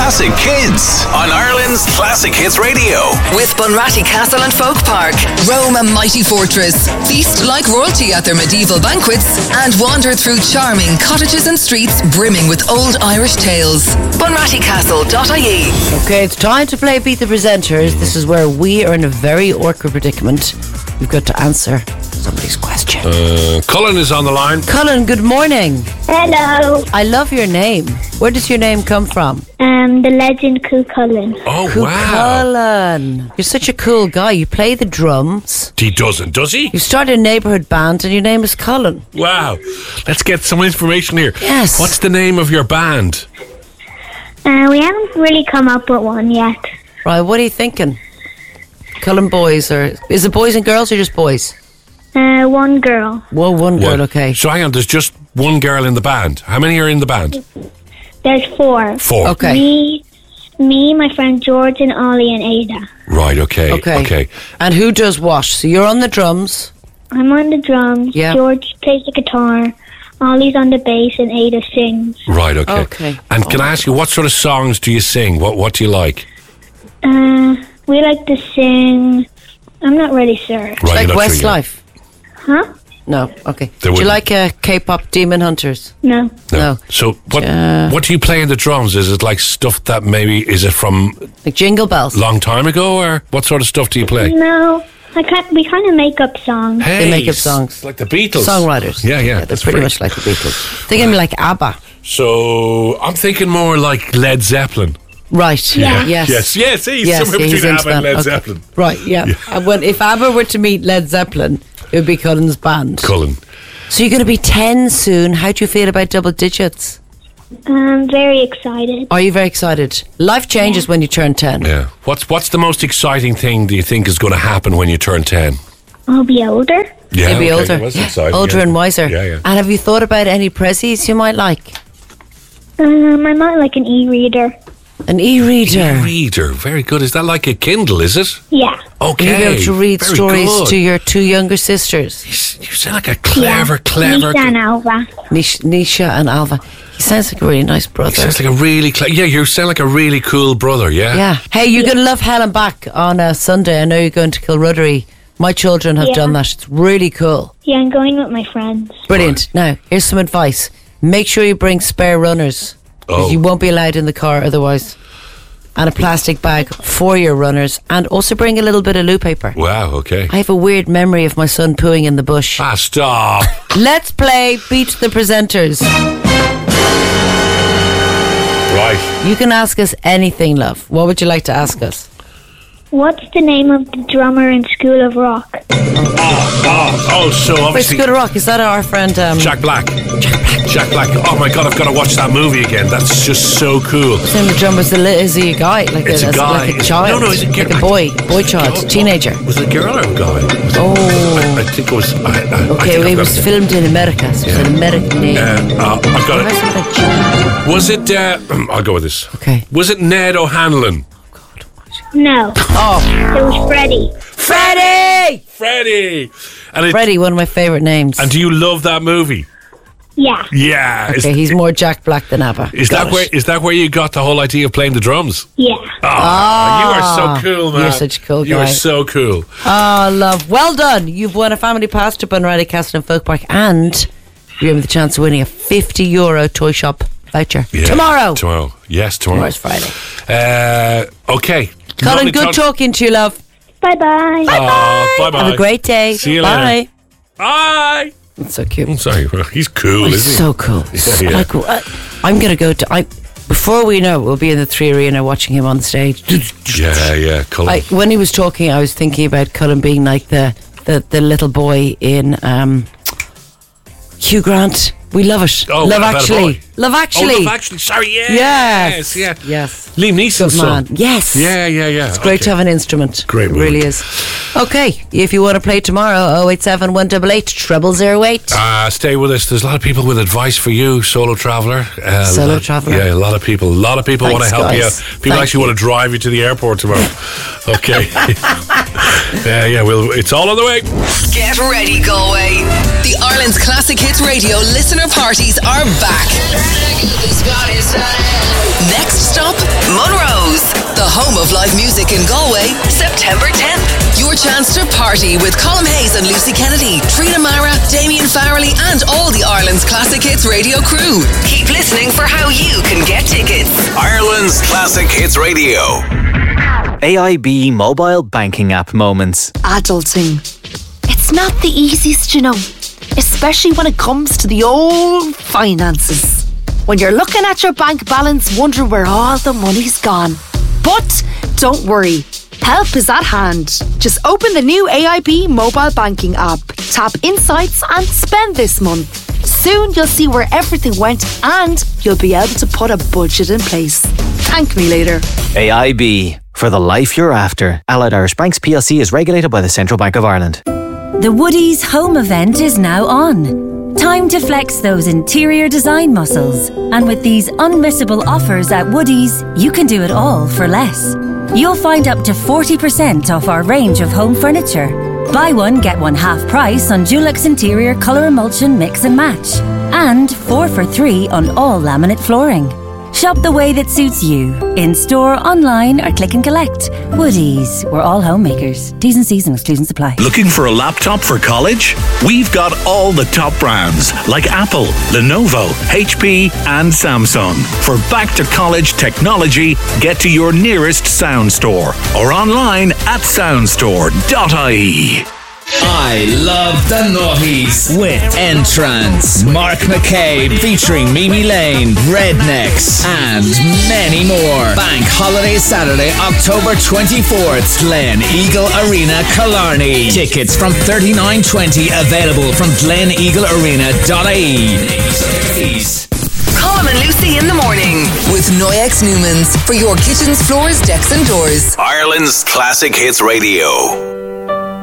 Classic Kids on Ireland's Classic Hits Radio. With Bunratty Castle and Folk Park. Roam a mighty fortress. Feast like royalty at their medieval banquets. And wander through charming cottages and streets brimming with old Irish tales. bunrattycastle.ie. Okay, it's time to play Beat the Presenters. This is where we are in a very awkward predicament. We've got to answer somebody's question. Cullen is on the line. Cullen, good morning. Hello. I love your name. Where does your name come from? The legend Cú Cullen. Oh, Cú wow. Cullen. You're such a cool guy. You play the drums. He doesn't, does he? You started a neighbourhood band and your name is Cullen. Wow. Let's get some information here. Yes. What's the name of your band? We haven't really come up with one yet. Right, what are you thinking? Cullen boys, or is it boys and girls or just boys? One girl. Whoa, one girl, One. okay. So hang on, there's just one girl in the band. How many are in the band? There's four. Four. Okay. Me, my friend George, and Ollie and Ada. Right, okay. And who does what? So you're on the drums. I'm on the drums. Yeah. George plays the guitar. Ollie's on the bass, and Ada sings. Right, okay. Okay. And can I ask you, what sort of songs do you sing? What do you like? We like to sing. I'm not really sure. Right, Like you're not sure yet. Westlife. Huh? No, okay. There Do you wouldn't. like K-pop Demon Hunters? No. No. So what do you play in the drums? Is it like stuff that maybe, is it from Like Jingle Bells? long time ago, or what sort of stuff do you play? No. We kind of make up songs. Hey, They make up songs. like the Beatles. Songwriters. Yeah, They're that's pretty great. much like the Beatles. They're going to be like ABBA. So I'm thinking more like Led Zeppelin. Right. Yeah. Yes. Yes, somewhere he's between into ABBA and that. Led Okay. Zeppelin. Right, yeah. And if ABBA were to meet Led Zeppelin, it would be Cullen's band. Cullen. So you're going to be 10 soon. How do you feel about double digits? I'm very excited. Are you very excited? Life changes when you turn 10. Yeah. What's the most exciting thing do you think is going to happen when you turn 10? I'll be older. Yeah, You'll be older. That's exciting, Older yeah. and wiser. Yeah. And have you thought about any prezzies you might like? I might like an e-reader. An e-reader. Reader, very good. Is that like a Kindle, is it? Yeah. Okay. You'll be able to read very stories good. to your two younger sisters, You sound like a clever. Nisha and Alva. Nisha and Alva. He sounds like a really nice brother. Sounds like a really you sound like a really cool brother, yeah? Yeah. Hey, you're going to love Hell and Back on Sunday. I know you're going to Kilruddery. My children have Yeah. done that. It's really cool. Yeah, I'm going with my friends. Brilliant. Now, here's some advice. Make sure you bring spare runners. 'Cause Oh. you won't be allowed in the car otherwise. And a plastic bag for your runners. And also bring a little bit of loo paper. Wow, okay. I have a weird memory of my son pooing in the bush. Stop. Let's play Beat the Presenters. Right. You can ask us anything, love. What would you like to ask us? What's the name of the drummer in School of Rock? So Wait, obviously Scooter Rock, is that our friend? Jack Black. Jack Black. Oh my God, I've got to watch that movie again. That's just so cool. Then the drummer's is he a guy? Like It's a guy. Like a child? No, it's a girl. Like a boy child, teenager. Was it a girl or a guy? Oh. I think it was. I Okay, think well, I've it got was it. filmed in America, so it's an American name. I've got Why is it. it like John? Was it? I'll go with this. Okay. Was it Ned O'Hanlon? No, Oh, it was Freddie. Freddie! Freddie. And Freddie, one of my favourite names. And do you love that movie? Yeah. Yeah. Okay, he's more Jack Black than ABBA. Is that where you got the whole idea of playing the drums? Yeah. You are so cool, man. You're such a cool You guy. are so cool. Oh, love. Well done. You've won a family pass to Bunratty Castle and Folk Park, and you're with the chance of winning a €50 toy shop voucher. Yeah. Tomorrow. Yes, tomorrow. Tomorrow's Friday. Okay. Colin, Lovely good talking to you, love. Bye-bye. Bye-bye. Have a great day. See you Bye. later. Bye. It's so cute. I'm sorry. He's cool, He's isn't he? so cool. Yeah. Like, I'm going to go to... before we know it, we'll be in the 3 Arena watching him on stage. Yeah, Cullen. When he was talking, I was thinking about Cullen being like the little boy in Hugh Grant. We love it. Oh, Love About a Actually. Boy. Love Actually. Oh, Love Actually. Sorry, Yes. Yes. Liam Neeson's Good man. son. Yes. Yeah. It's great to have an instrument. Great It movie. really is. Okay, if you want to play tomorrow, 087 188 0008. Stay with us. There's a lot of people with advice for you, solo traveller. Traveller. Yeah, a lot of people. A lot of people want to Thanks, help you guys. out. People Thank actually you. want to drive you to the airport tomorrow. Okay. It's all on the way. Get ready, Galway. The Ireland's Classic Hits Radio listener parties are back. Next stop, home of live music in Galway, September 10th. Your chance to party with Colm Hayes and Lucy Kennedy, Trina Mara, Damien Farrelly, and all the Ireland's Classic Hits radio crew. Keep listening for how you can get tickets. Ireland's Classic Hits Radio. AIB mobile banking app moments. Adulting. It's not the easiest, you know, especially when it comes to the old finances. When you're looking at your bank balance, wondering where all the money's gone. But don't worry, help is at hand. Just open the new AIB mobile banking app, tap Insights and spend this month. Soon you'll see where everything went and you'll be able to put a budget in place. Thank me later. AIB, for the life you're after. Allied Irish Banks PLC is regulated by the Central Bank of Ireland. The Woodies home event is now on. Time to flex those interior design muscles. And with these unmissable offers at Woodies, you can do it all for less. You'll find up to 40% off our range of home furniture. Buy one, get one half price on Dulux Interior Colour Emulsion Mix and Match. And 4 for 3 on all laminate flooring. Shop the way that suits you. In store, online or click and collect. Woodies, we're all homemakers. T's and C's and exclusions apply. Looking for a laptop for college? We've got all the top brands like Apple, Lenovo, HP and Samsung. For back to college technology, get to your nearest Sound Store or online at soundstore.ie. I love the Naughties with Entrance, Mark McCabe featuring Mimi Lane, Rednecks, and many more. Bank Holiday Saturday, October 24th, Glen Eagle Arena, Killarney. Tickets from $39.20 available from gleneaglearena.ie. Colm and Lucy in the morning with Noyex Newmans for your kitchens, floors, decks and doors. Ireland's Classic Hits Radio.